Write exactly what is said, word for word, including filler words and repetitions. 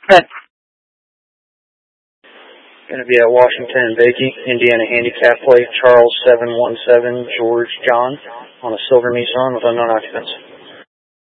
Going to be at Washington and Bakey, Indiana handicap plate, Charles seven one seven, George John, on a silver Nissan with unknown occupants.